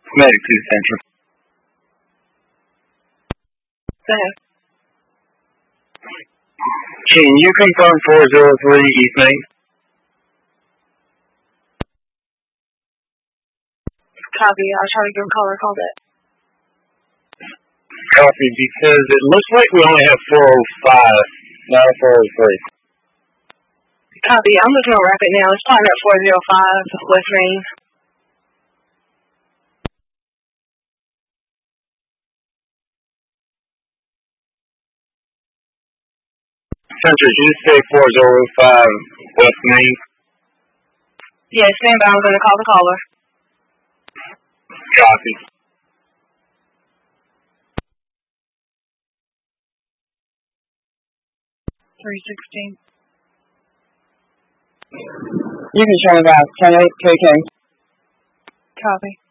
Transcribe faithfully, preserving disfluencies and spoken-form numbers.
Medic two Central. Go ahead. Can you confirm four zero three East Main? Copy. I'll try to give a caller a call back. Copy, because it looks like we only have four oh five, not four oh three. Copy. I'm looking on Rapid now. It's partner at four oh five West Main. Central, did you say four oh five West Main? Yes, stand by. I'm going to call the caller. Copy. three sixteen. You can try about ten eight K K. Copy.